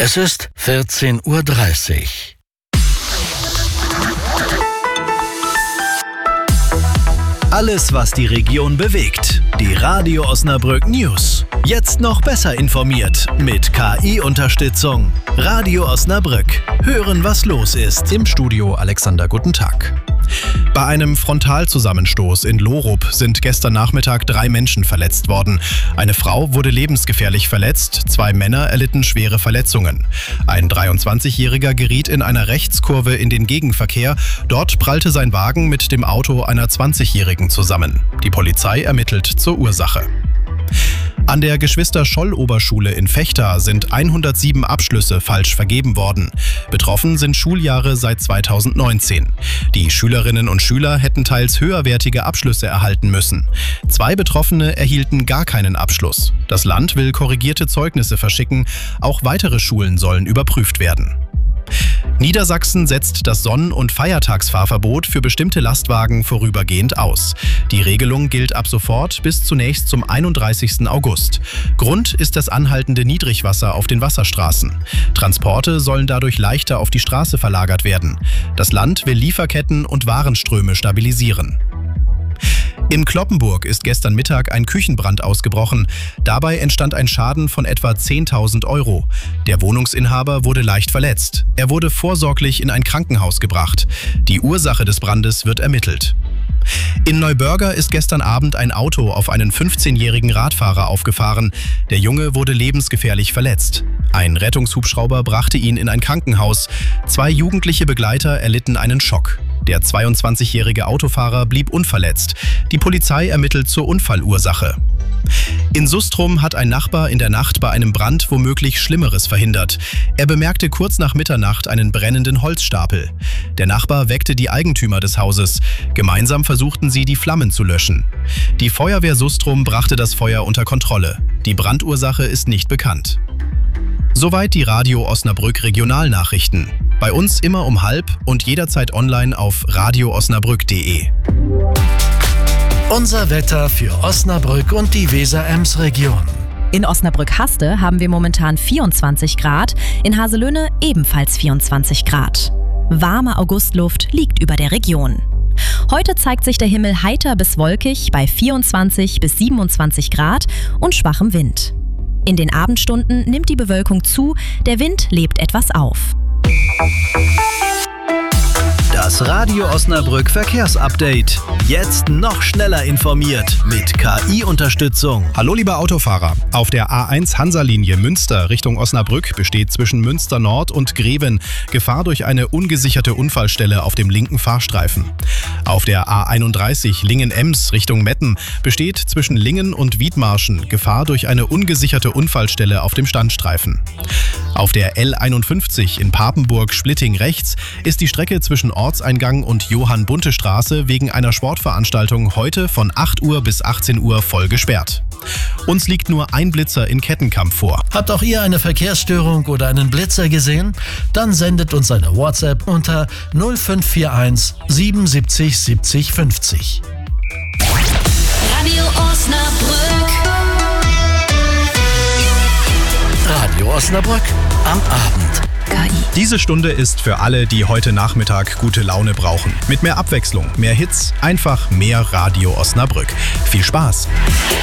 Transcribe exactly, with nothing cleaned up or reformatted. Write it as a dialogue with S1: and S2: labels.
S1: Es ist vierzehn Uhr dreißig.
S2: Alles, was die Region bewegt. Die Radio Osnabrück News. Jetzt noch besser informiert mit K I-Unterstützung. Radio Osnabrück. Hören, was los ist.
S3: Im Studio Alexander, guten Tag. Bei einem Frontalzusammenstoß in Lorup sind gestern Nachmittag drei Menschen verletzt worden. Eine Frau wurde lebensgefährlich verletzt, zwei Männer erlitten schwere Verletzungen. Ein dreiundzwanzigjähriger geriet in einer Rechtskurve in den Gegenverkehr. Dort prallte sein Wagen mit dem Auto einer zwanzigjährigen zusammen. Die Polizei ermittelt zur Ursache. An der Geschwister-Scholl-Oberschule in Vechta sind hundertsieben Abschlüsse falsch vergeben worden. Betroffen sind Schuljahre seit zweitausendneunzehn. Die Schülerinnen und Schüler hätten teils höherwertige Abschlüsse erhalten müssen. Zwei Betroffene erhielten gar keinen Abschluss. Das Land will korrigierte Zeugnisse verschicken. Auch weitere Schulen sollen überprüft werden. Niedersachsen setzt das Sonn- und Feiertagsfahrverbot für bestimmte Lastwagen vorübergehend aus. Die Regelung gilt ab sofort bis zunächst zum einunddreißigsten August. Grund ist das anhaltende Niedrigwasser auf den Wasserstraßen. Transporte sollen dadurch leichter auf die Straße verlagert werden. Das Land will Lieferketten und Warenströme stabilisieren. In Cloppenburg ist gestern Mittag ein Küchenbrand ausgebrochen. Dabei entstand ein Schaden von etwa zehntausend Euro. Der Wohnungsinhaber wurde leicht verletzt. Er wurde vorsorglich in ein Krankenhaus gebracht. Die Ursache des Brandes wird ermittelt. In Neubörger ist gestern Abend ein Auto auf einen fünfzehnjährigen Radfahrer aufgefahren. Der Junge wurde lebensgefährlich verletzt. Ein Rettungshubschrauber brachte ihn in ein Krankenhaus. Zwei jugendliche Begleiter erlitten einen Schock. Der zweiundzwanzigjährige Autofahrer blieb unverletzt. Die Polizei ermittelt zur Unfallursache. In Sustrum hat ein Nachbar in der Nacht bei einem Brand womöglich Schlimmeres verhindert. Er bemerkte kurz nach Mitternacht einen brennenden Holzstapel. Der Nachbar weckte die Eigentümer des Hauses. Gemeinsam versuchten sie, die Flammen zu löschen. Die Feuerwehr Sustrum brachte das Feuer unter Kontrolle. Die Brandursache ist nicht bekannt. Soweit die Radio Osnabrück Regionalnachrichten. Bei uns immer um halb und jederzeit online auf radio osnabrück punkt de.
S1: Unser Wetter für Osnabrück und die Weser-Ems-Region.
S4: In Osnabrück-Haste haben wir momentan vierundzwanzig Grad, in Haselünne ebenfalls vierundzwanzig Grad. Warme Augustluft liegt über der Region. Heute zeigt sich der Himmel heiter bis wolkig bei vierundzwanzig bis siebenundzwanzig Grad und schwachem Wind. In den Abendstunden nimmt die Bewölkung zu, der Wind lebt etwas auf.
S2: Das Radio Osnabrück Verkehrsupdate. Jetzt noch schneller informiert mit K I-Unterstützung.
S3: Hallo liebe Autofahrer. Auf der A eins Hansa-Linie Münster Richtung Osnabrück besteht zwischen Münster Nord und Greven Gefahr durch eine ungesicherte Unfallstelle auf dem linken Fahrstreifen. Auf der A einunddreißig Lingen-Ems Richtung Metten besteht zwischen Lingen und Wiedmarschen Gefahr durch eine ungesicherte Unfallstelle auf dem Standstreifen. Auf der L einundfünfzig in Papenburg-Splitting rechts ist die Strecke zwischen Ortseingang und Johann-Bunte-Straße wegen einer Sportveranstaltung heute von acht Uhr bis achtzehn Uhr voll gesperrt. Uns liegt nur ein Blitzer in Kettenkampf vor.
S1: Habt auch ihr eine Verkehrsstörung oder einen Blitzer gesehen? Dann sendet uns eine WhatsApp unter null fünf vier eins siebenundsiebzig siebzig fünfzig.
S5: Radio Osnabrück.
S1: Radio Osnabrück am Abend.
S4: K I.
S3: Diese Stunde ist für alle, die heute Nachmittag gute Laune brauchen. Mit mehr Abwechslung, mehr Hits, einfach mehr Radio Osnabrück. Viel Spaß!